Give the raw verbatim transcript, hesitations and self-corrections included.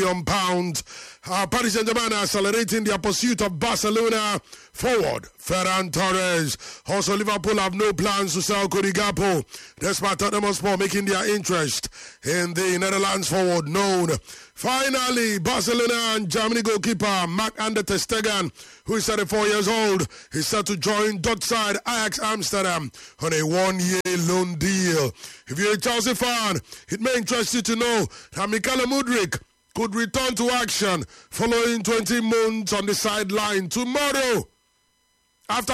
pounds. Uh, Paris Saint-Germain are accelerating their pursuit of Barcelona forward Ferran Torres. Also, Liverpool have no plans to sell Cody Gakpo, despite Tottenham Hotspur making their interest in the Netherlands forward known. Finally, Barcelona and Germany goalkeeper Marc-Andre ter Stegen, who is thirty-four years old, is set to join Dutch side Ajax Amsterdam on a one-year loan deal. If you're a Chelsea fan, it may interest you to know that Mykhailo Mudryk could return to action following twenty months on the sideline tomorrow. After